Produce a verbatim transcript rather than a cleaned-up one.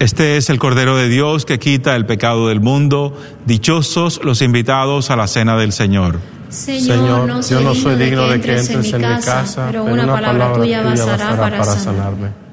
Este es el Cordero de Dios que quita el pecado del mundo. Dichosos los invitados a la cena del Señor. Señor, no soy yo no soy digno de que entres en mi casa, pero una palabra tuya bastará para sanarme.